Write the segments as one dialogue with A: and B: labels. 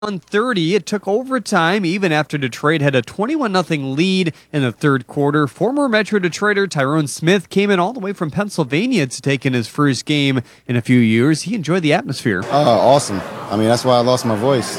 A: 30. It took overtime even after Detroit had a 21-0 lead in the third quarter. Former Metro Detroiter Tyrone Smith came in all the way from Pennsylvania to take in his first game in a few years. He enjoyed the atmosphere.
B: Awesome. I mean, that's why I lost my voice.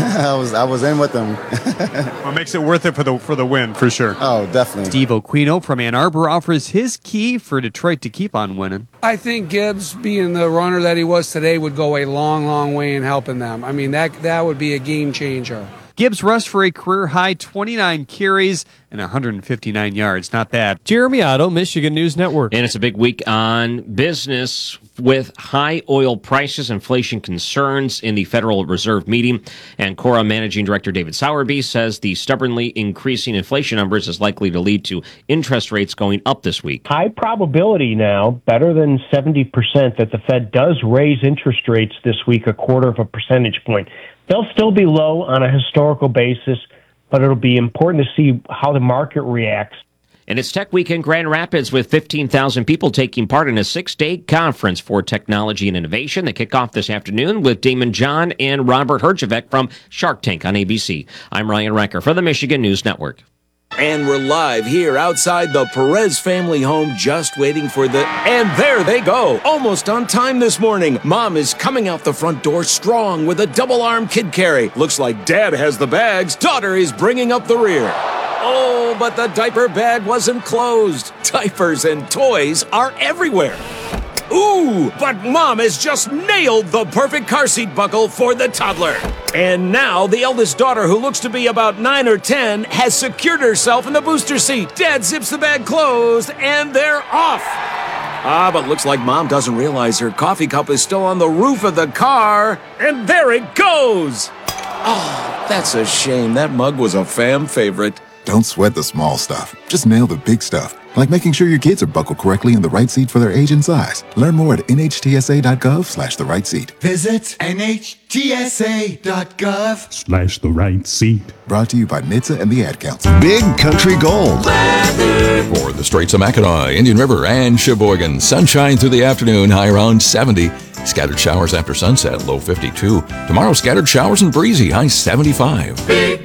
B: I was in with them.
C: What makes it worth it for the win, for sure.
B: Oh, definitely.
A: Steve Aquino from Ann Arbor offers his key for Detroit to keep on winning.
D: I think Gibbs, being the runner that he was today, would go a long, long way in helping them. I mean, that would be a game changer.
A: Gibbs rushed for a career-high 29 carries and 159 yards. Not bad.
E: Jeremy Otto, Michigan News Network.
F: And it's a big week on business with high oil prices, inflation concerns in the Federal Reserve meeting. And Cora Managing Director David Sowerby says the stubbornly increasing inflation numbers is likely to lead to interest rates going up this week.
G: High probability now, better than 70%, that the Fed does raise interest rates this week, 0.25 percentage point. They'll still be low on a historical basis, but it'll be important to see how the market reacts.
F: And it's Tech Week in Grand Rapids with 15,000 people taking part in a 6-day conference for technology and innovation. They kick off this afternoon with Damon John and Robert Herjavec from Shark Tank on ABC. I'm Ryan Recker for the Michigan News Network.
H: And we're live here outside the Perez family home, just waiting for and there they go, almost on time this morning. Mom is coming out the front door strong with a double-arm kid carry. Looks like Dad has the bags. Daughter is bringing up the rear. Oh, but the diaper bag wasn't closed. Diapers and toys are everywhere. Ooh, but Mom has just nailed the perfect car seat buckle for the toddler. And now the eldest daughter, who looks to be about 9 or 10, has secured herself in the booster seat. Dad zips the bag closed, and they're off. But looks like Mom doesn't realize her coffee cup is still on the roof of the car. And there it goes. Oh, that's a shame. That mug was a fam favorite.
I: Don't sweat the small stuff. Just nail the big stuff, like making sure your kids are buckled correctly in the right seat for their age and size. Learn more at nhtsa.gov/the right seat.
J: Visit nhtsa.gov/
K: the right seat.
I: Brought to you by NHTSA and the Ad Council.
L: Big Country Gold. For the Straits of Mackinac, Indian River, and Sheboygan. Sunshine through the afternoon, high around 70. Scattered showers after sunset, low 52. Tomorrow, scattered showers and breezy, high 75.
J: Big